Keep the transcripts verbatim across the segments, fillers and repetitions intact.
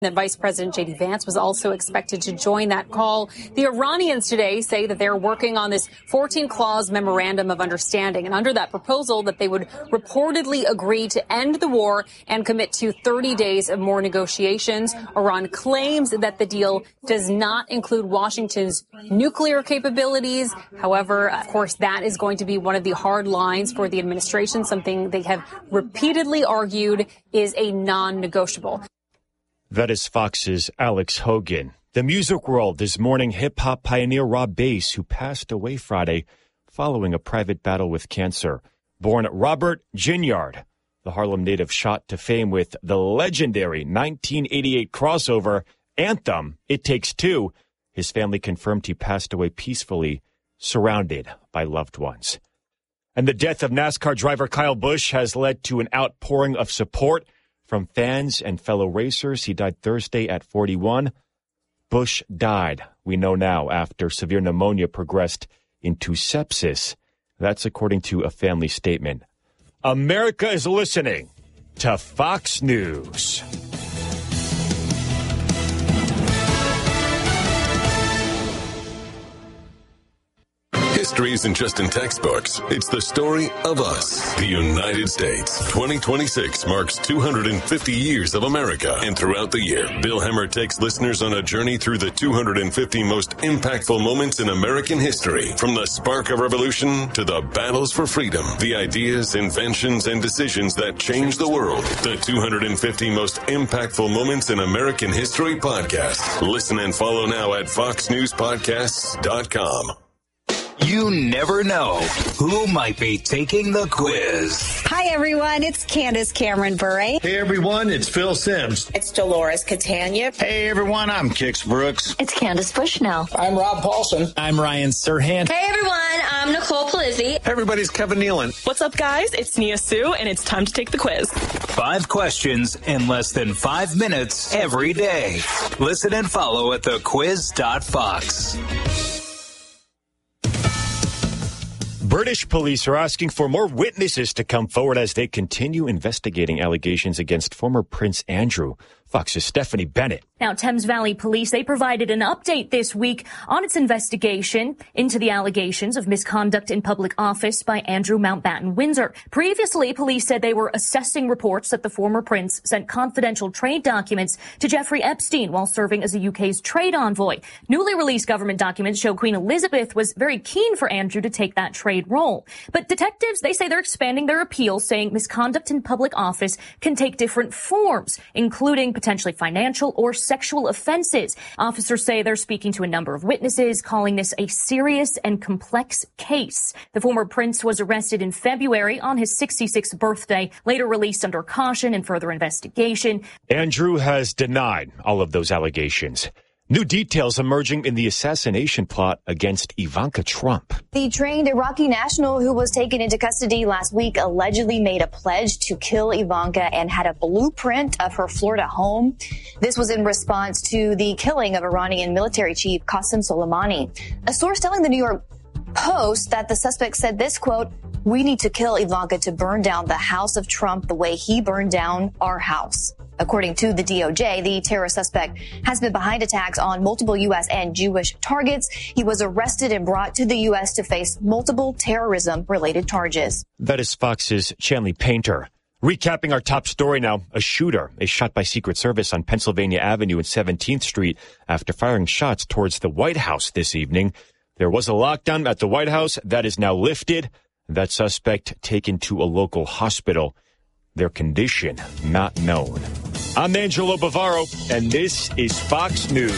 That Vice President J D Vance was also expected to join that call. The Iranians today say that they're working on this fourteen-clause memorandum of understanding. And under that proposal, that they would reportedly agree to end the war and commit to thirty days of more negotiations. Iran claims that the deal does not include Washington's nuclear capabilities. However, of course, that is going to be one of the hard lines for the administration, something they have repeatedly argued is a non-negotiable. That is Fox's Alex Hogan. The music world is mourning hip-hop pioneer Rob Bass, who passed away Friday following a private battle with cancer. Born Robert Ginyard, the Harlem native shot to fame with the legendary nineteen eighty-eight crossover anthem, It Takes Two. His family confirmed he passed away peacefully, surrounded by loved ones. And the death of NASCAR driver Kyle Busch has led to an outpouring of support from fans and fellow racers. He died Thursday at forty-one. Busch died, we know now, after severe pneumonia progressed into sepsis. That's according to a family statement. America is listening to Fox News. History isn't just in textbooks. It's the story of us, the United States. twenty twenty-six marks two hundred fifty years of America. And throughout the year, Bill Hemmer takes listeners on a journey through the two hundred fifty most impactful moments in American history. From the spark of revolution to the battles for freedom, the ideas, inventions, and decisions that changed the world. The two hundred fifty most impactful moments in American history podcast. Listen and follow now at fox news podcasts dot com. You never know who might be taking the quiz. Hi, everyone. It's Candace Cameron Bure. Hey, everyone. It's Phil Sims. It's Dolores Catania. Hey, everyone. I'm Kix Brooks. It's Candace Bushnell. I'm Rob Paulson. I'm Ryan Serhant. Hey, everyone. I'm Nicole Palizzi. Hey, everybody's Kevin Nealon. What's up, guys? It's Nia Sue, and it's time to take the quiz. Five questions in less than five minutes every day. Listen and follow at the quiz dot fox. British police are asking for more witnesses to come forward as they continue investigating allegations against former Prince Andrew. Fox's Stephanie Bennett. Now, Thames Valley Police, they provided an update this week on its investigation into the allegations of misconduct in public office by Andrew Mountbatten Windsor. Previously, police said they were assessing reports that the former prince sent confidential trade documents to Jeffrey Epstein while serving as the U K's trade envoy. Newly released government documents show Queen Elizabeth was very keen for Andrew to take that trade role. But detectives, they say they're expanding their appeal, saying misconduct in public office can take different forms, including potentially financial or sexual offenses. Officers say they're speaking to a number of witnesses, calling this a serious and complex case. The former prince was arrested in February on his sixty-sixth birthday, later released under caution and further investigation. Andrew has denied all of those allegations. New details emerging in the assassination plot against Ivanka Trump. The trained Iraqi national who was taken into custody last week allegedly made a pledge to kill Ivanka and had a blueprint of her Florida home. This was in response to the killing of Iranian military chief Qasem Soleimani. A source telling the New York Post that the suspect said this, quote, "We need to kill Ivanka to burn down the house of Trump the way he burned down our house." According to the D O J, the terror suspect has been behind attacks on multiple U S and Jewish targets. He was arrested and brought to the U S to face multiple terrorism-related charges. That is Fox's Chanley Painter. Recapping our top story now, a shooter is shot by Secret Service on Pennsylvania Avenue and seventeenth Street after firing shots towards the White House this evening. There was a lockdown at the White House that is now lifted. That suspect taken to a local hospital. Their condition not known. I'm Angelo Bavaro, and this is Fox News.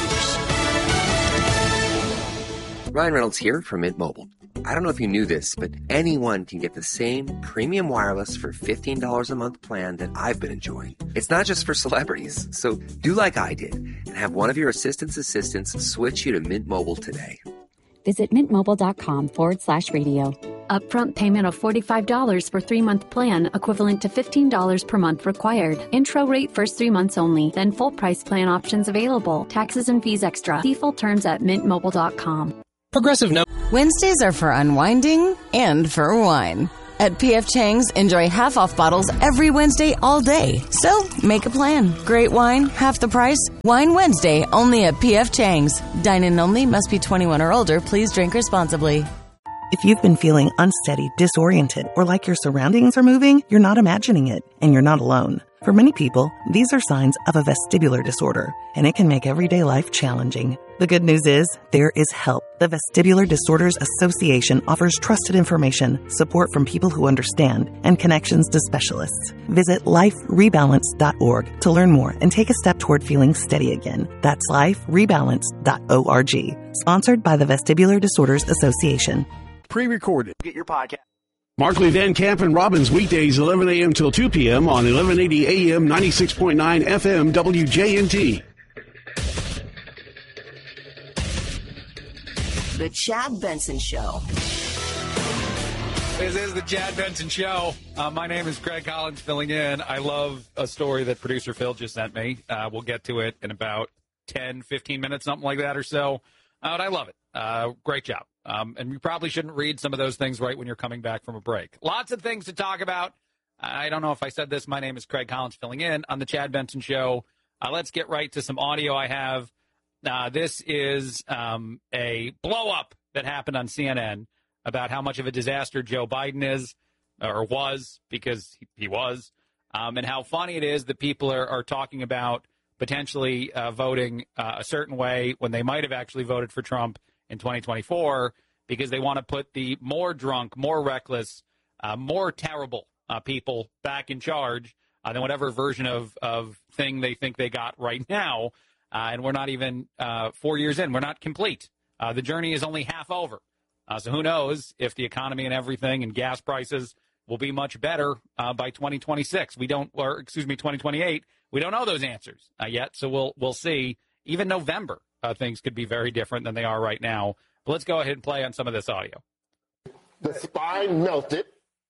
Ryan Reynolds here from Mint Mobile. I don't know if you knew this, but anyone can get the same premium wireless for fifteen dollars a month plan that I've been enjoying. It's not just for celebrities, so do like I did and have one of your assistant's assistants switch you to Mint Mobile today. Visit mintmobile.com forward slash radio. Upfront payment of forty-five dollars for three-month plan, equivalent to fifteen dollars per month required. Intro rate first three months only, then full price plan options available. Taxes and fees extra. See full terms at mint mobile dot com. Progressive no. Wednesdays are for unwinding and for wine. At P F Chang's, enjoy half-off bottles every Wednesday all day. So, make a plan. Great wine, half the price. Wine Wednesday, only at P F Chang's. Dine-in only, must be twenty-one or older. Please drink responsibly. If you've been feeling unsteady, disoriented, or like your surroundings are moving, you're not imagining it, and you're not alone. For many people, these are signs of a vestibular disorder, and it can make everyday life challenging. The good news is, there is help. The Vestibular Disorders Association offers trusted information, support from people who understand, and connections to specialists. Visit life rebalance dot org to learn more and take a step toward feeling steady again. That's life rebalance dot org. Sponsored by the Vestibular Disorders Association. Pre-recorded. Get your podcast. Markley, Van Camp, and Robbins, weekdays, eleven a.m. till two p.m. on eleven eighty A M, ninety-six point nine F M, W J N T. The Chad Benson Show. This is the Chad Benson Show. Uh, my name is Craig Collins, filling in. I love a story that producer Phil just sent me. Uh, we'll get to it in about ten, fifteen minutes, something like that or so. Uh, but I love it. Uh, great job. Um, and you probably shouldn't read some of those things right when you're coming back from a break. Lots of things to talk about. I don't know if I said this. My name is Craig Collins, filling in on the Chad Benson Show. Uh, let's get right to some audio I have. Uh, this is um, a blow-up that happened on C N N about how much of a disaster Joe Biden is, or was, because he, he was, um, and how funny it is that people are, are talking about potentially uh, voting uh, a certain way when they might have actually voted for Trump in twenty twenty-four because they want to put the more drunk, more reckless, uh, more terrible uh, people back in charge uh, than whatever version of, of thing they think they got right now. Uh, and we're not even uh, four years in. We're not complete. Uh, the journey is only half over. Uh, so who knows if the economy and everything and gas prices will be much better uh, by twenty twenty-six. We don't, or excuse me, twenty twenty-eight. We don't know those answers uh, yet. So we'll we'll see. Even November, uh, things could be very different than they are right now. But let's go ahead and play on some of this audio. The spine melted,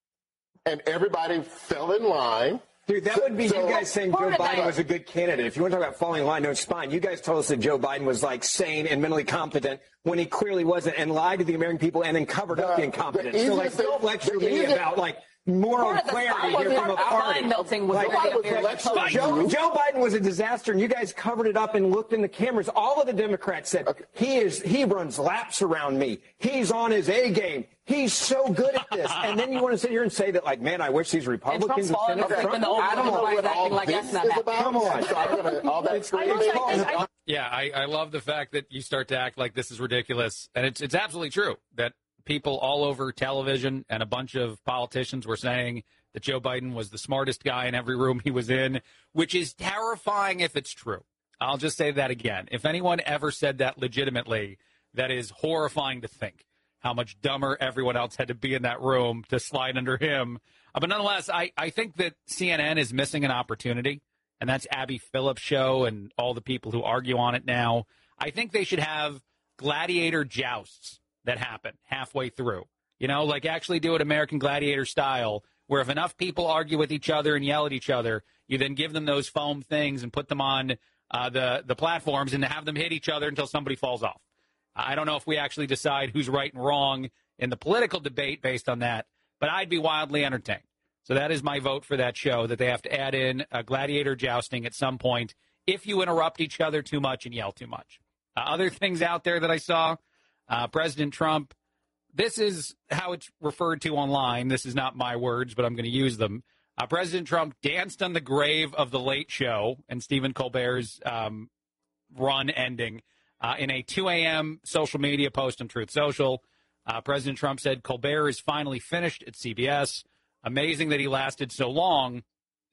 and everybody fell in line. Dude, that would be so, you guys saying Joe Biden was a good candidate. If you want to talk about falling in line, no spine, you guys told us that Joe Biden was, like, sane and mentally competent when he clearly wasn't, and lied to the American people and then covered the, up the incompetence. The so, like, thing, don't lecture me about, like, moral clarity here from a party. Melting was like, was Joe, Joe Biden was a disaster, and you guys covered it up and looked in the cameras. All of the Democrats said, okay. he is he runs laps around me. He's on his A game. He's so good at this. And then you want to sit here and say that, like, man, I wish these Republicans would send it okay. Trump. I don't know what all like this is about. Come on. So I'm gonna, all that screaming. Yeah, I, I love the fact that you start to act like this is ridiculous. And it's it's absolutely true that people all over television and a bunch of politicians were saying that Joe Biden was the smartest guy in every room he was in, which is terrifying if it's true. I'll just say that again. If anyone ever said that legitimately, that is horrifying to think how much dumber everyone else had to be in that room to slide under him. Uh, but nonetheless, I, I think that C N N is missing an opportunity, and that's Abby Phillips' show and all the people who argue on it now. I think they should have gladiator jousts that happen halfway through. You know, like actually do it American Gladiator style, where if enough people argue with each other and yell at each other, you then give them those foam things and put them on uh, the, the platforms and have them hit each other until somebody falls off. I don't know if we actually decide who's right and wrong in the political debate based on that, but I'd be wildly entertained. So that is my vote for that show, that they have to add in a gladiator jousting at some point if you interrupt each other too much and yell too much. Uh, other things out there that I saw, uh, President Trump, this is how it's referred to online. This is not my words, but I'm going to use them. Uh, President Trump danced on the grave of The Late Show and Stephen Colbert's um, run ending. Uh, in a two a.m. social media post on Truth Social, uh, President Trump said, Colbert is finally finished at C B S. Amazing that he lasted so long.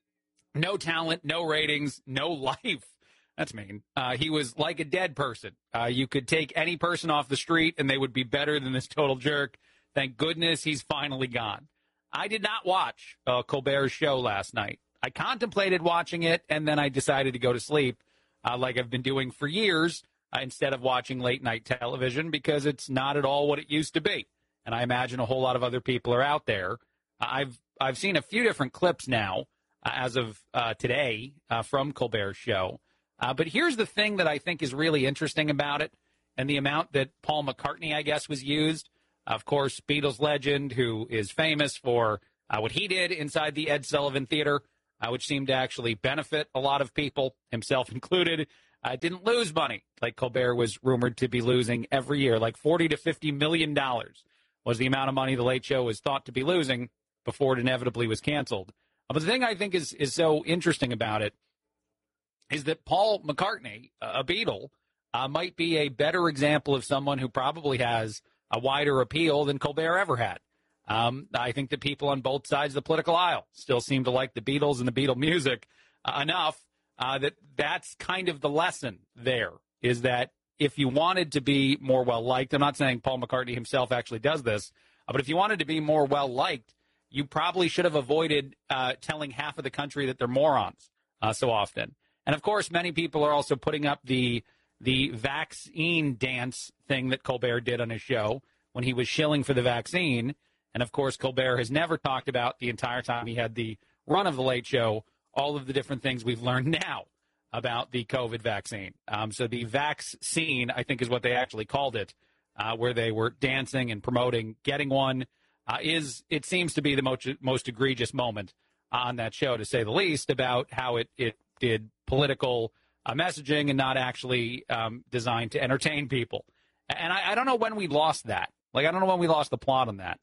No talent, no ratings, no life. That's mean. Uh, he was like a dead person. Uh, you could take any person off the street and they would be better than this total jerk. Thank goodness he's finally gone. I did not watch uh, Colbert's show last night. I contemplated watching it, and then I decided to go to sleep uh, like I've been doing for years. Uh, instead of watching late-night television, because it's not at all what it used to be. And I imagine a whole lot of other people are out there. Uh, I've I've seen a few different clips now, uh, as of uh, today, uh, from Colbert's show. Uh, but here's the thing that I think is really interesting about it, and the amount that Paul McCartney, I guess, was used. Of course, Beatles legend, who is famous for Uh, what he did inside the Ed Sullivan Theater, uh, which seemed to actually benefit a lot of people, himself included, uh, didn't lose money like Colbert was rumored to be losing every year, like forty to fifty million dollars was the amount of money the Late Show was thought to be losing before it inevitably was canceled. Uh, but the thing I think is, is so interesting about it is that Paul McCartney, a Beatle, uh, might be a better example of someone who probably has a wider appeal than Colbert ever had. Um, I think that people on both sides of the political aisle still seem to like the Beatles and the Beatle music uh, enough uh, that that's kind of the lesson there, is that if you wanted to be more well-liked, I'm not saying Paul McCartney himself actually does this, uh, but if you wanted to be more well-liked, you probably should have avoided uh, telling half of the country that they're morons uh, so often. And, of course, many people are also putting up the the vaccine dance thing that Colbert did on his show when he was shilling for the vaccine. And, of course, Colbert has never talked about the entire time he had the run of the Late Show, all of the different things we've learned now about the COVID vaccine. Um, so the vaccine, I think, is what they actually called it, uh, where they were dancing and promoting getting one, uh, is it seems to be the most, most egregious moment on that show, to say the least, about how it, it did political uh, messaging and not actually um, designed to entertain people. And I, I don't know when we lost that. Like, I don't know when we lost the plot on that.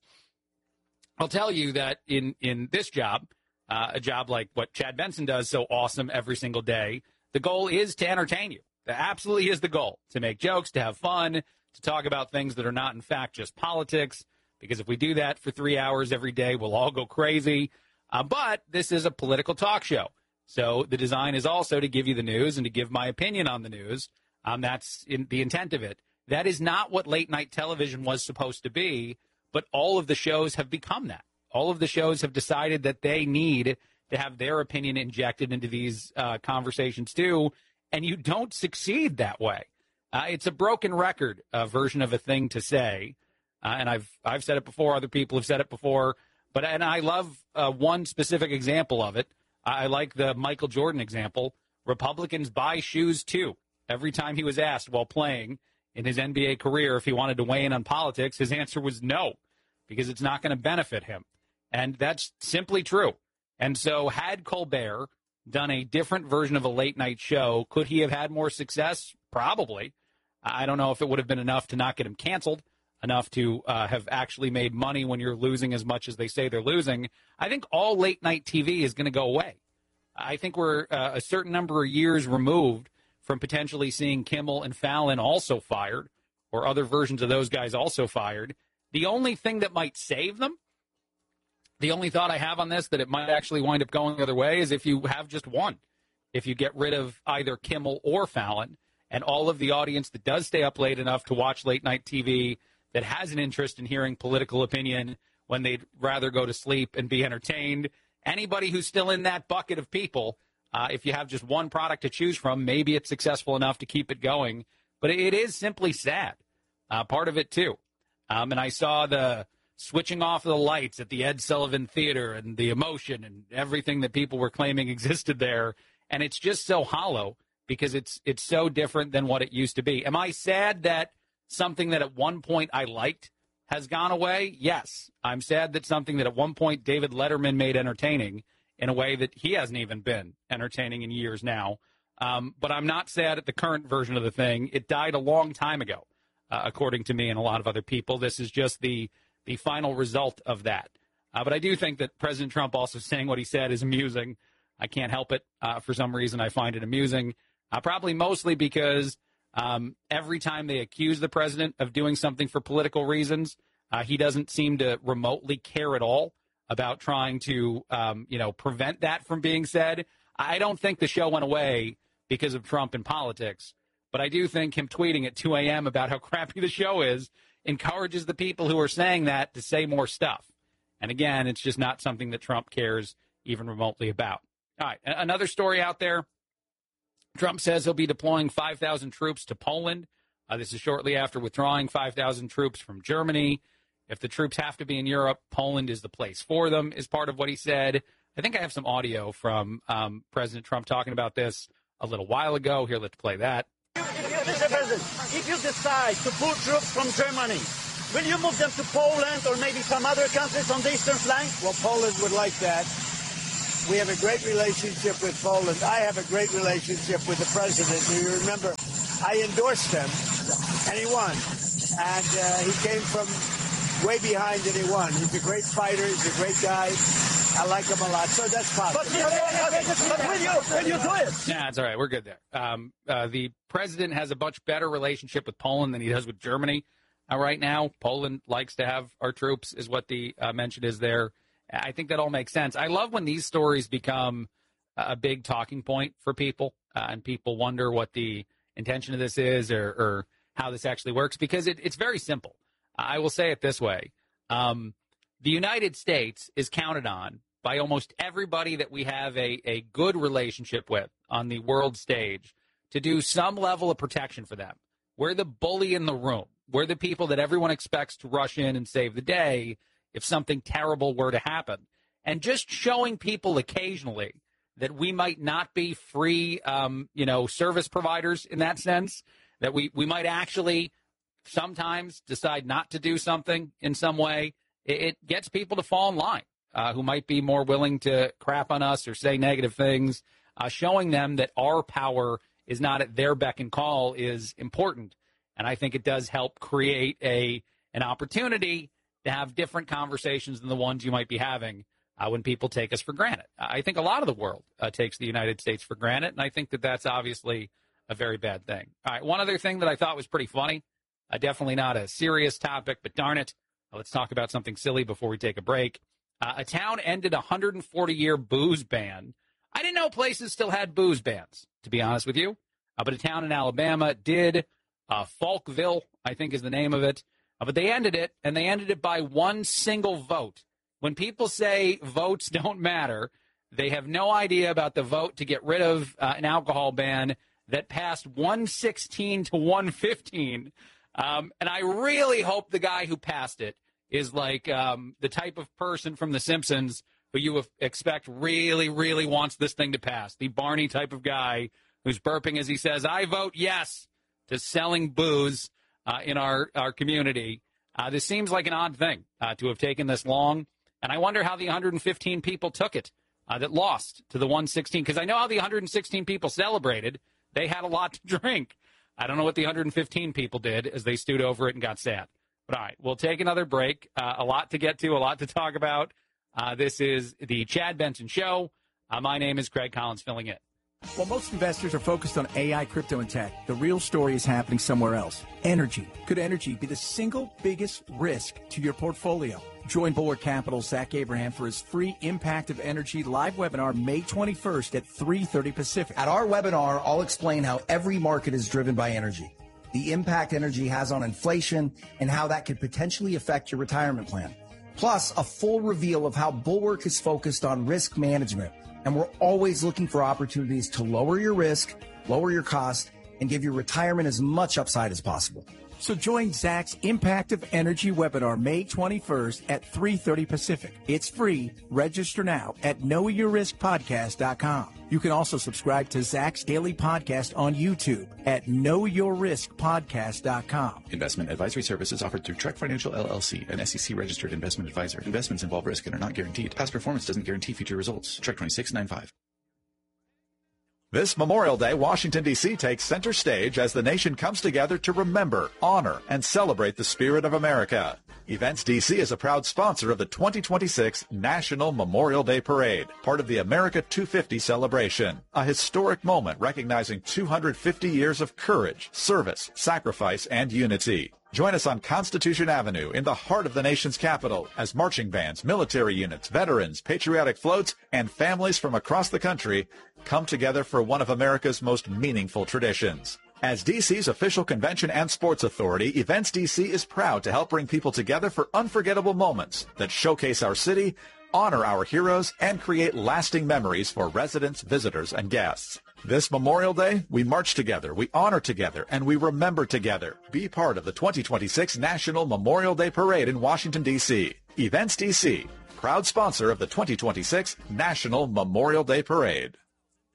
I'll tell you that in, in this job, uh, a job like what Chad Benson does so awesome every single day, the goal is to entertain you. That absolutely is the goal, to make jokes, to have fun, to talk about things that are not, in fact, just politics, because if we do that for three hours every day, we'll all go crazy. Uh, but this is a political talk show. So the design is also to give you the news and to give my opinion on the news. Um, that's in the intent of it. That is not what late night television was supposed to be, but all of the shows have become that. All of the shows have decided that they need to have their opinion injected into these uh, conversations too, and you don't succeed that way. Uh, it's a broken record uh, version of a thing to say, uh, and I've I've said it before. Other people have said it before, but and I love uh, one specific example of it. I like the Michael Jordan example. Republicans buy shoes too. Every time he was asked while playing in his N B A career if he wanted to weigh in on politics, his answer was no, because it's not going to benefit him. And that's simply true. And so had Colbert done a different version of a late night show, could he have had more success? Probably. I don't know if it would have been enough to not get him canceled, enough to uh, have actually made money when you're losing as much as they say they're losing. I think all late night T V is going to go away. I think we're uh, a certain number of years removed from potentially seeing Kimmel and Fallon also fired, or other versions of those guys also fired. The only thing that might save them, the only thought I have on this, that it might actually wind up going the other way, is if you have just one. If you get rid of either Kimmel or Fallon, and all of the audience that does stay up late enough to watch late-night T V, that has an interest in hearing political opinion when they'd rather go to sleep and be entertained, anybody who's still in that bucket of people, uh, if you have just one product to choose from, maybe it's successful enough to keep it going. But it is simply sad, uh, part of it, too. Um, and I saw the switching off of the lights at the Ed Sullivan Theater and the emotion and everything that people were claiming existed there. And it's just so hollow because it's it's so different than what it used to be. Am I sad that something that at one point I liked has gone away? Yes. I'm sad that something that at one point David Letterman made entertaining in a way that he hasn't even been entertaining in years now. Um, but I'm not sad at the current version of the thing. It died a long time ago, uh, according to me and a lot of other people. This is just the the final result of that. Uh, but I do think that President Trump also saying what he said is amusing. I can't help it. Uh, for some reason, I find it amusing, uh, probably mostly because um, every time they accuse the president of doing something for political reasons, uh, he doesn't seem to remotely care at all about trying to, um, you know, prevent that from being said. I don't think the show went away because of Trump and politics, but I do think him tweeting at two a.m. about how crappy the show is encourages the people who are saying that to say more stuff. And again, it's just not something that Trump cares even remotely about. All right, another story out there. Trump says he'll be deploying five thousand troops to Poland. Uh, this is shortly after withdrawing five thousand troops from Germany. If the troops have to be in Europe, Poland is the place for them, is part of what he said. I think I have some audio from um, President Trump talking about this a little while ago. Here, let's play that. Mister President, if you decide to pull troops from Germany, Will you move them to Poland or maybe some other countries on the eastern flank? Well, Poland would like that. We have a great relationship with Poland. I have a great relationship with the president. You remember, I endorsed him, and he won. And uh, he came from way behind and he won. He's a great fighter. He's a great guy. I like him a lot. So that's positive. But, but, but will, you, will you do it? Nah, it's all right. We're good there. Um, uh, the president has a much better relationship with Poland than he does with Germany uh, right now. Poland likes to have our troops, is what the uh, mention is there. I think that all makes sense. I love when these stories become a big talking point for people, uh, and people wonder what the intention of this is or, or how this actually works, because it, it's very simple. I will say it this way. Um, the United States is counted on by almost everybody that we have a, a good relationship with on the world stage to do some level of protection for them. We're the bully in the room. We're the people that everyone expects to rush in and save the day if something terrible were to happen. And just showing people occasionally that we might not be free, um, you know, service providers in that sense, that we, we might actually sometimes decide not to do something in some way, it, it gets people to fall in line uh, who might be more willing to crap on us or say negative things. Uh, showing them that our power is not at their beck and call is important. And I think it does help create a an opportunity to have different conversations than the ones you might be having uh, when people take us for granted. I think a lot of the world uh, takes the United States for granted, and I think that that's obviously a very bad thing. All right, one other thing that I thought was pretty funny, uh, definitely not a serious topic, but darn it, uh, let's talk about something silly before we take a break. Uh, a town ended a one hundred forty year booze ban. I didn't know places still had booze bans, to be honest with you, uh, but a town in Alabama did. Uh, Falkville, I think is the name of it. Uh, but they ended it, and they ended it by one single vote. When people say votes don't matter, they have no idea about the vote to get rid of uh, an alcohol ban that passed one sixteen to one fifteen. Um, and I really hope the guy who passed it is like um, the type of person from The Simpsons who you expect really, really wants this thing to pass. The Barney type of guy who's burping as he says, I vote yes to selling booze uh, in our, our community. Uh, this seems like an odd thing uh, to have taken this long. And I wonder how the one hundred fifteen people took it uh, that lost to the one sixteen. Because I know how the one hundred sixteen people celebrated. They had a lot to drink. I don't know what the one hundred fifteen people did as they stewed over it and got sad. But all right, we'll take another break. Uh, a lot to get to, a lot to talk about. Uh, this is the Chad Benson Show. Uh, my name is Craig Collins, filling in. While most investors are focused on A I, crypto, and tech, the real story is happening somewhere else. Energy. Could energy be the single biggest risk to your portfolio? Join Bulwark Capital's Zach Abraham for his free Impact of Energy live webinar May twenty-first at three thirty Pacific. At our webinar, I'll explain how every market is driven by energy, the impact energy has on inflation, and how that could potentially affect your retirement plan. Plus, a full reveal of how Bulwark is focused on risk management. And we're always looking for opportunities to lower your risk, lower your cost, and give your retirement as much upside as possible. So join Zach's Impact of Energy webinar May twenty-first at three thirty Pacific. It's free. Register now at know your risk podcast dot com. You can also subscribe to Zach's daily podcast on YouTube at know your risk podcast dot com. Investment advisory services offered through Trek Financial L L C, an S E C-registered investment advisor. Investments involve risk and are not guaranteed. Past performance doesn't guarantee future results. Trek twenty-six ninety-five. This Memorial Day, Washington, D C takes center stage as the nation comes together to remember, honor, and celebrate the spirit of America. Events D C is a proud sponsor of the twenty twenty-six National Memorial Day Parade, part of the America two fifty celebration, a historic moment recognizing two hundred fifty years of courage, service, sacrifice, and unity. Join us on Constitution Avenue in the heart of the nation's capital as marching bands, military units, veterans, patriotic floats, and families from across the country come together for one of America's most meaningful traditions. As D C's official convention and sports authority, Events D C is proud to help bring people together for unforgettable moments that showcase our city, honor our heroes, and create lasting memories for residents, visitors, and guests. This Memorial Day, we march together, we honor together, and we remember together. Be part of the twenty twenty-six National Memorial Day Parade in Washington, D C. Events D C, proud sponsor of the twenty twenty-six National Memorial Day Parade.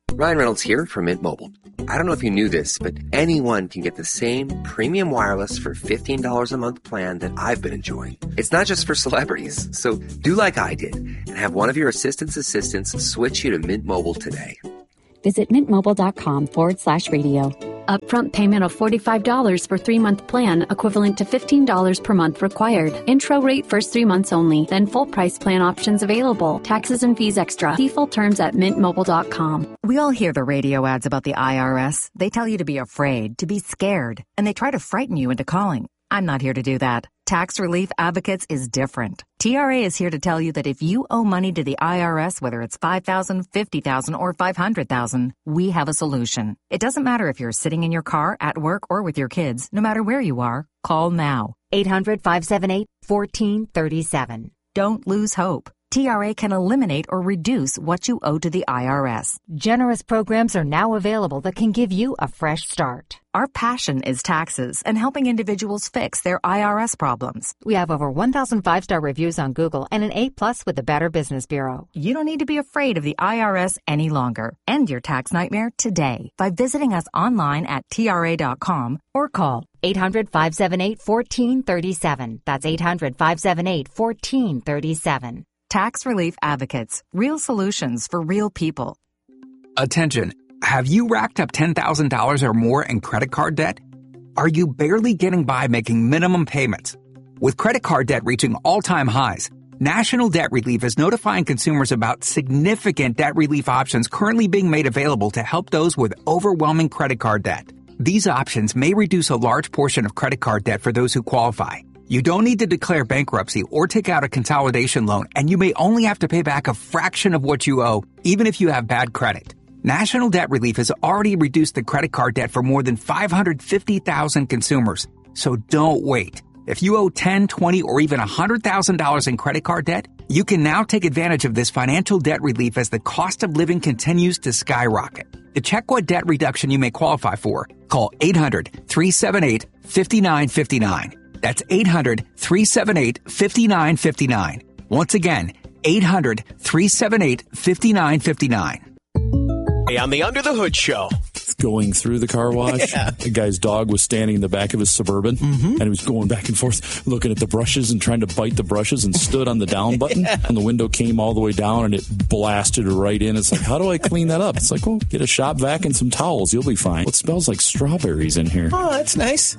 Ryan Reynolds here from Mint Mobile. I don't know if you knew this, but anyone can get the same premium wireless for fifteen dollars a month plan that I've been enjoying. It's not just for celebrities, so do like I did and have one of your assistant's assistants switch you to Mint Mobile today. Visit mintmobile.com forward slash radio. Upfront payment of forty-five dollars for three-month plan, equivalent to fifteen dollars per month required. Intro rate first three months only, then full price plan options available. Taxes and fees extra. See full terms at mint mobile dot com. We all hear the radio ads about the I R S. They tell you to be afraid, to be scared, and they try to frighten you into calling. I'm not here to do that. Tax Relief Advocates is different. T R A is here to tell you that if you owe money to the I R S, whether it's five thousand dollars, fifty thousand dollars, or five hundred thousand dollars, we have a solution. It doesn't matter if you're sitting in your car, at work, or with your kids. No matter where you are, call now. eight hundred, five seven eight, one four three seven. Don't lose hope. T R A can eliminate or reduce what you owe to the I R S. Generous programs are now available that can give you a fresh start. Our passion is taxes and helping individuals fix their I R S problems. We have over one thousand five-star reviews on Google and an A plus with the Better Business Bureau. You don't need to be afraid of the I R S any longer. End your tax nightmare today by visiting us online at T R A dot com or call eight hundred, five seven eight, one four three seven. That's eight hundred, five seven eight, one four three seven. Tax Relief Advocates. Real solutions for real people. Attention. Have you racked up ten thousand dollars or more in credit card debt? Are you barely getting by making minimum payments? With credit card debt reaching all-time highs, National Debt Relief is notifying consumers about significant debt relief options currently being made available to help those with overwhelming credit card debt. These options may reduce a large portion of credit card debt for those who qualify. You don't need to declare bankruptcy or take out a consolidation loan, and you may only have to pay back a fraction of what you owe, even if you have bad credit. National Debt Relief has already reduced the credit card debt for more than five hundred fifty thousand consumers. So don't wait. If you owe ten, twenty, or even one hundred thousand dollars in credit card debt, you can now take advantage of this financial debt relief as the cost of living continues to skyrocket. To check what debt reduction you may qualify for, call eight hundred, three seven eight, five nine five nine. That's eight hundred, three seven eight, five nine five nine. Once again, eight hundred, three seven eight, five nine five nine. Hey, on the Under the Hood show. Going through the car wash, yeah. The guy's dog was standing in the back of his Suburban, mm-hmm. and he was going back and forth, looking at the brushes and trying to bite the brushes, and stood on the down button, yeah. and the window came all the way down, and it blasted right in. It's like, how do I clean that up? It's like, well, get a shop vac and some towels. You'll be fine. It smells like strawberries in here. Oh, that's nice.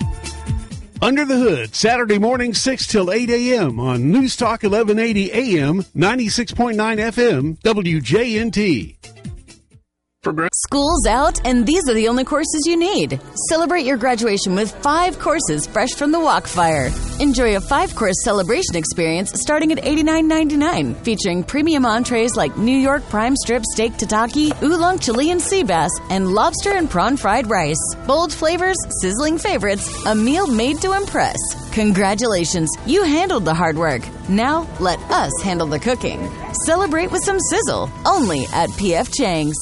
Under the Hood, Saturday morning, six till eight a.m. on News Talk eleven eighty A M, ninety-six point nine F M, W J N T. School's out, and these are the only courses you need. Celebrate your graduation with five courses fresh from the Walkfire. Enjoy a five-course celebration experience starting at eighty-nine ninety-nine, featuring premium entrees like New York prime strip steak tataki, oolong Chilean sea bass, and lobster and prawn fried rice. Bold flavors, sizzling favorites, a meal made to impress. Congratulations, you handled the hard work. Now, let us handle the cooking. Celebrate with some sizzle, only at P F Chang's.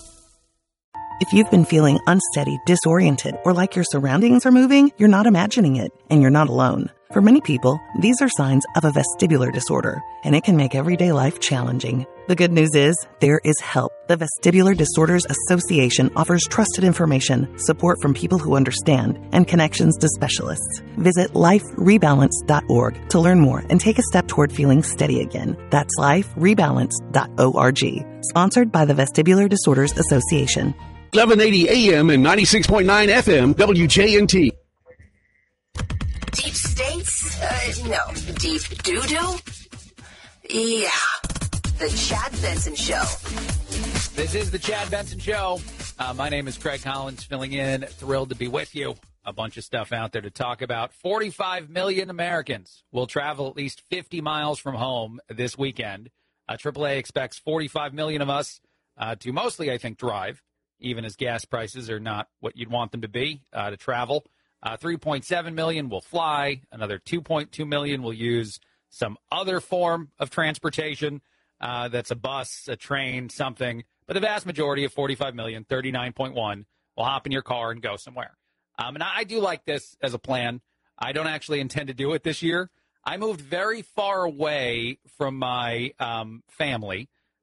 If you've been feeling unsteady, disoriented, or like your surroundings are moving, you're not imagining it, and you're not alone. For many people, these are signs of a vestibular disorder, and it can make everyday life challenging. The good news is, there is help. The Vestibular Disorders Association offers trusted information, support from people who understand, and connections to specialists. Visit life rebalance dot org to learn more and take a step toward feeling steady again. That's life rebalance dot org. Sponsored by the Vestibular Disorders Association. eleven eighty A M and ninety-six point nine F M, W J N T. Deep states? Uh, no. Deep doo-doo? Yeah. The Chad Benson Show. This is the Chad Benson Show. Uh, my name is Craig Collins, filling in. Thrilled to be with you. A bunch of stuff out there to talk about. forty-five million Americans will travel at least fifty miles from home this weekend. Uh, triple A expects forty-five million of us uh, to mostly, I think, drive, even as gas prices are not what you'd want them to be uh, to travel. Uh, three point seven million will fly. Another two point two million will use some other form of transportation. Uh, that's a bus, a train, something. But the vast majority of forty-five million, thirty-nine point one, will hop in your car and go somewhere. Um, and I do like this as a plan. I don't actually intend to do it this year. I moved very far away from my um, family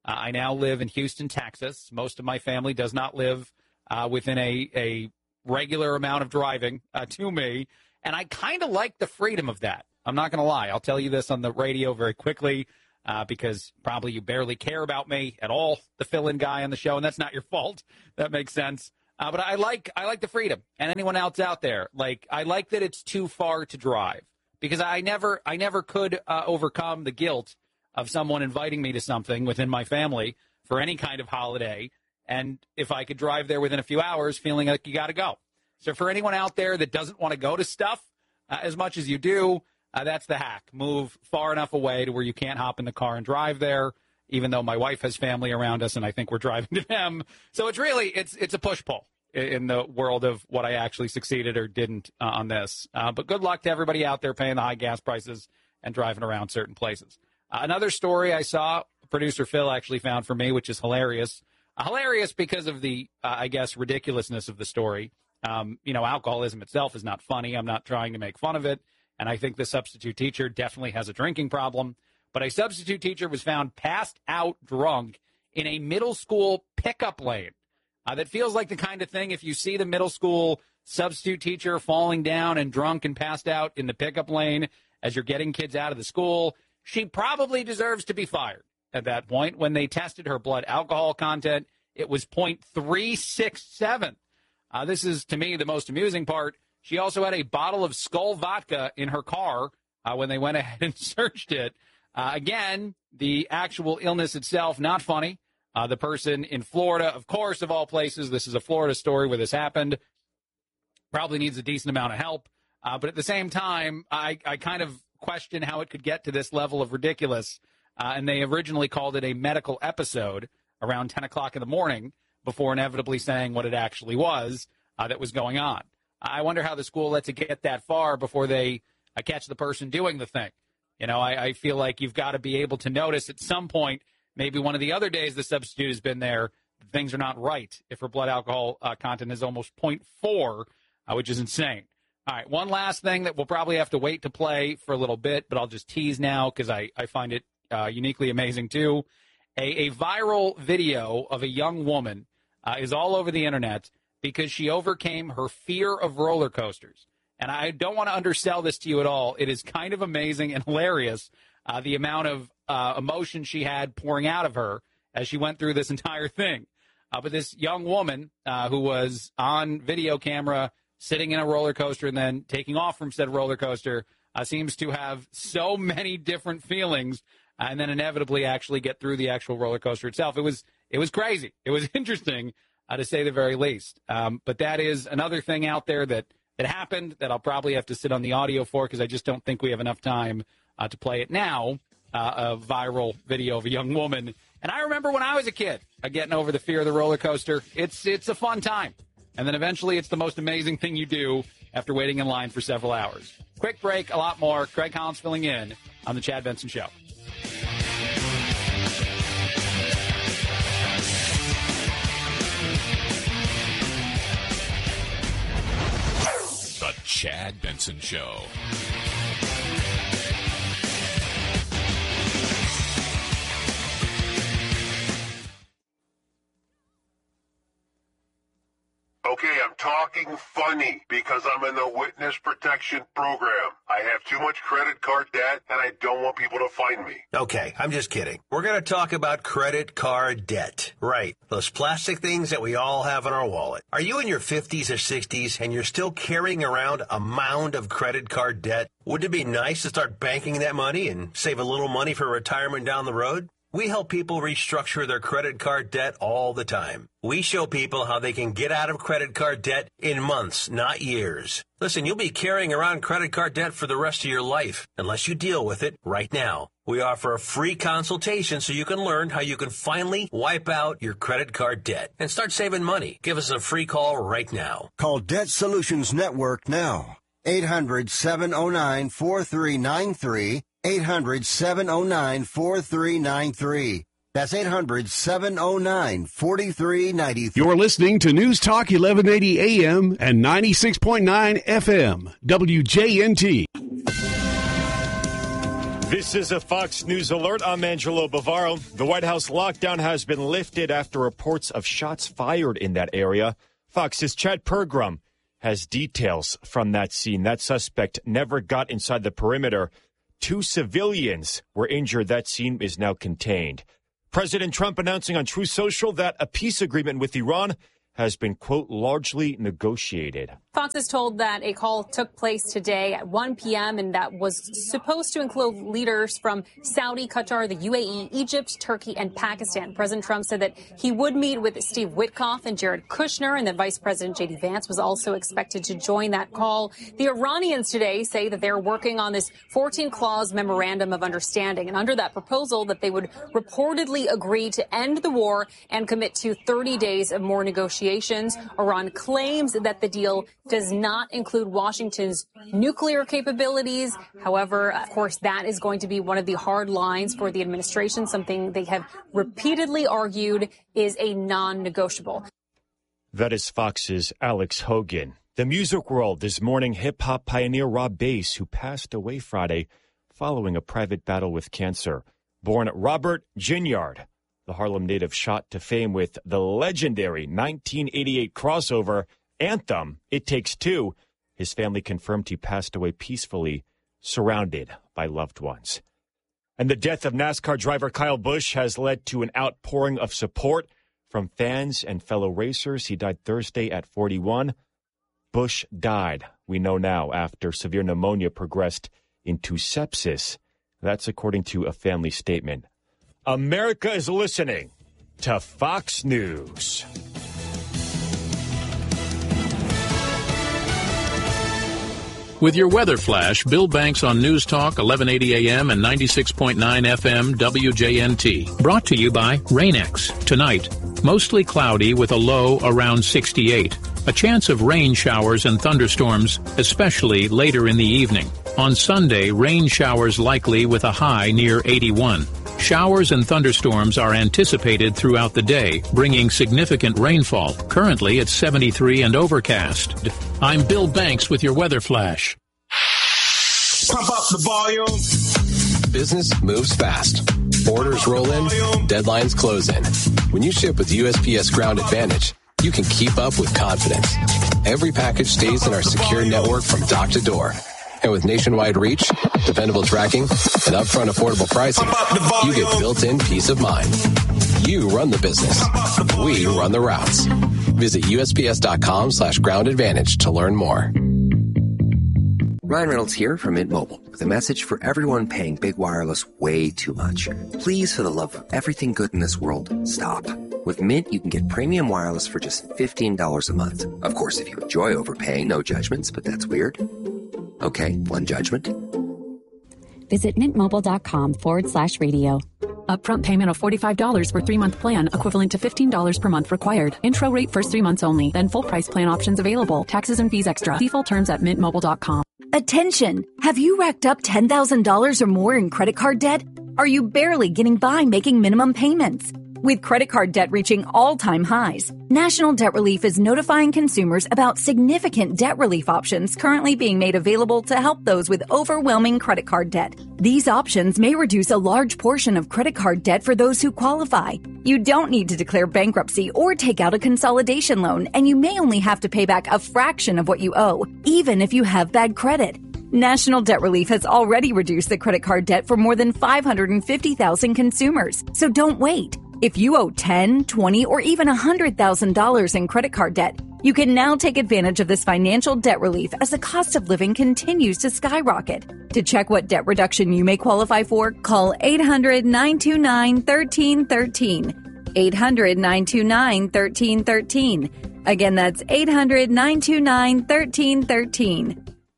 Uh, I now live in Houston, Texas. Most of my family does not live uh, within a, a regular amount of driving uh, to me, and I kind of like the freedom of that. I'm not going to lie. I'll tell you this on the radio very quickly uh, because probably you barely care about me at all, the fill-in guy on the show, and that's not your fault. That makes sense. Uh, but I like I like the freedom. And anyone else out there, like I like that it's too far to drive because I never I never could uh, overcome the guilt of someone inviting me to something within my family for any kind of holiday. And if I could drive there within a few hours feeling like you got to go. So for anyone out there that doesn't want to go to stuff uh, as much as you do, uh, that's the hack. Move far enough away to where you can't hop in the car and drive there, even though my wife has family around us and I think we're driving to them. So it's really, it's it's a push-pull in the world of what I actually succeeded or didn't uh, on this. Uh, but good luck to everybody out there paying the high gas prices and driving around certain places. Uh, another story I saw, producer Phil actually found for me, which is hilarious. Uh, hilarious because of the, uh, I guess, ridiculousness of the story. Um, you know, alcoholism itself is not funny. I'm not trying to make fun of it. And I think the substitute teacher definitely has a drinking problem. But a substitute teacher was found passed out drunk in a middle school pickup lane. Uh, that feels like the kind of thing if you see the middle school substitute teacher falling down and drunk and passed out in the pickup lane as you're getting kids out of the school, she probably deserves to be fired at that point. When they tested her blood alcohol content, it was point three six seven. Uh, this is, to me, the most amusing part. She also had a bottle of Skull vodka in her car uh, when they went ahead and searched it. Uh, again, the actual illness itself, not funny. Uh, the person in Florida, of course, of all places, this is a Florida story where this happened, probably needs a decent amount of help. Uh, but at the same time, I, I kind of question how it could get to this level of ridiculous. Uh, and they originally called it a medical episode around ten o'clock in the morning before inevitably saying what it actually was uh, that was going on. I wonder how the school lets it get that far before they uh, catch the person doing the thing. You know, I, I feel like you've got to be able to notice at some point, maybe one of the other days the substitute has been there, things are not right if her blood alcohol uh, content is almost point four, uh, which is insane. All right, one last thing that we'll probably have to wait to play for a little bit, but I'll just tease now because I, I find it uh, uniquely amazing too. A, a viral video of a young woman uh, is all over the internet because she overcame her fear of roller coasters. And I don't want to undersell this to you at all. It is kind of amazing and hilarious, uh, the amount of uh, emotion she had pouring out of her as she went through this entire thing. Uh, but this young woman uh, who was on video camera sitting in a roller coaster and then taking off from said roller coaster uh, seems to have so many different feelings uh, and then inevitably actually get through the actual roller coaster itself. It was it was crazy. It was interesting, uh, to say the very least. Um, but that is another thing out there that, that happened that I'll probably have to sit on the audio for because I just don't think we have enough time uh, to play it now, uh, a viral video of a young woman. And I remember when I was a kid, uh, getting over the fear of the roller coaster. It's it's a fun time. And then eventually it's the most amazing thing you do after waiting in line for several hours. Quick break, a lot more. Craig Collins filling in on the Chad Benson Show. The Chad Benson Show. Okay, I'm talking funny because I'm in the witness protection program. I have too much credit card debt and I don't want people to find me. Okay, I'm just kidding. We're going to talk about credit card debt. Right, those plastic things that we all have in our wallet. Are you in your fifties or sixties and you're still carrying around a mound of credit card debt? Wouldn't it be nice to start banking that money and save a little money for retirement down the road? We help people restructure their credit card debt all the time. We show people how they can get out of credit card debt in months, not years. Listen, you'll be carrying around credit card debt for the rest of your life unless you deal with it right now. We offer a free consultation so you can learn how you can finally wipe out your credit card debt and start saving money. Give us a free call right now. Call Debt Solutions Network now. eight hundred, seven oh nine, four three nine three. eight hundred, seven oh nine, four three nine three. That's eight hundred, seven oh nine, four three nine three. You're listening to News Talk eleven eighty A M and ninety-six point nine F M, W J N T. This is a Fox News alert. I'm Angelo Bavaro. The White House lockdown has been lifted after reports of shots fired in that area. Fox's Chad Pergram has details from that scene. That suspect never got inside the perimeter. Two civilians were injured. That scene is now contained. President Trump announcing on Truth Social that a peace agreement with Iran has been, quote, largely negotiated. Fox is told that a call took place today at one p.m. and that was supposed to include leaders from Saudi, Qatar, the U A E, Egypt, Turkey, and Pakistan. President Trump said that he would meet with Steve Witkoff and Jared Kushner, and that Vice President J D Vance was also expected to join that call. The Iranians today say that they're working on this fourteen-clause memorandum of understanding, and under that proposal that they would reportedly agree to end the war and commit to thirty days of more negotiations. Iran claims that the deal does not include Washington's nuclear capabilities. However, of course, that is going to be one of the hard lines for the administration, something they have repeatedly argued is a non-negotiable. That is Fox's Alex Hogan. The music world this morning, hip-hop pioneer Rob Bass, who passed away Friday following a private battle with cancer. Born Robert Ginyard, the Harlem native shot to fame with the legendary nineteen eighty-eight crossover anthem, It Takes Two. His family confirmed he passed away peacefully, surrounded by loved ones. And the death of NASCAR driver Kyle Busch has led to an outpouring of support from fans and fellow racers. He died Thursday at forty-one. Busch died, we know now, after severe pneumonia progressed into sepsis. That's according to a family statement. America is listening to Fox News. With your weather flash, Bill Banks on News Talk, eleven eighty A M and ninety-six point nine F M W J N T. Brought to you by Rain-X. Tonight, mostly cloudy with a low around sixty-eight. A chance of rain showers and thunderstorms, especially later in the evening. On Sunday, rain showers likely with a high near eighty-one. Showers and thunderstorms are anticipated throughout the day, bringing significant rainfall. Currently, it's seventy-three and overcast. I'm Bill Banks with your weather flash. Pump up the volume. Business moves fast. Orders roll in, deadlines close in. When you ship with U S P S Ground Advantage, you can keep up with confidence. Every package stays in our secure network from dock to door. And with nationwide reach, dependable tracking, and upfront affordable pricing, you get built-in peace of mind. You run the business. We run the routes. Visit U S P S dot com slash ground advantage to learn more. Ryan Reynolds here from Mint Mobile with a message for everyone paying big wireless way too much. Please, for the love of everything good in this world, stop. With Mint, you can get premium wireless for just fifteen dollars a month. Of course, if you enjoy overpaying, no judgments, but that's weird. Okay, one judgment. Visit mintmobile.com forward slash radio. Upfront payment of forty-five dollars for three-month plan, equivalent to fifteen dollars per month required. Intro rate first three months only, then full price plan options available. Taxes and fees extra. See full terms at mint mobile dot com. Attention! Have you racked up ten thousand dollars or more in credit card debt? Are you barely getting by making minimum payments? With credit card debt reaching all-time highs, National Debt Relief is notifying consumers about significant debt relief options currently being made available to help those with overwhelming credit card debt. These options may reduce a large portion of credit card debt for those who qualify. You don't need to declare bankruptcy or take out a consolidation loan, and you may only have to pay back a fraction of what you owe, even if you have bad credit. National Debt Relief has already reduced the credit card debt for more than five hundred fifty thousand consumers, so don't wait. If you owe ten thousand dollars, twenty thousand dollars, or even one hundred thousand dollars in credit card debt, you can now take advantage of this financial debt relief as the cost of living continues to skyrocket. To check what debt reduction you may qualify for, call eight hundred, nine two nine, one three one three. eight hundred, nine two nine, one three one three. Again, that's eight hundred, nine two nine, one three one three.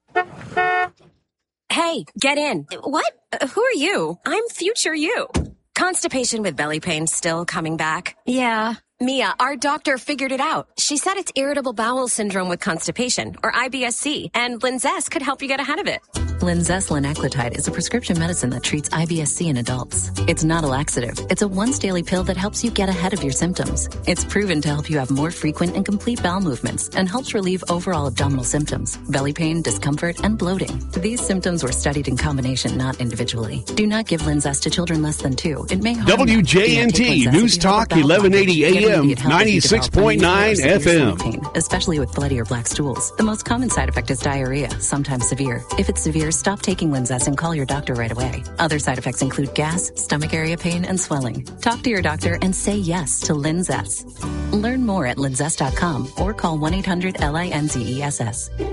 Hey, get in. What? Uh, who are you? I'm future you. Constipation with belly pain still coming back? Yeah. Mia, our doctor figured it out. She said it's irritable bowel syndrome with constipation, or I B S C, and Linzess could help you get ahead of it. Linzess linaclotide is a prescription medicine that treats I B S C in adults. It's not a laxative. It's a once-daily pill that helps you get ahead of your symptoms. It's proven to help you have more frequent and complete bowel movements and helps relieve overall abdominal symptoms, belly pain, discomfort, and bloating. These symptoms were studied in combination, not individually. Do not give Linzess to children less than two. It may harm them. W J N T News Talk eleven eighty A M ninety-six point nine F M. Pain, especially with bloody or black stools. The most common side effect is diarrhea, sometimes severe. If it's severe, stop taking Linzess and call your doctor right away. Other side effects include gas, stomach area pain, and swelling. Talk to your doctor and say yes to Linzess. Learn more at linzess dot com or call one eight hundred L I N Z E S S.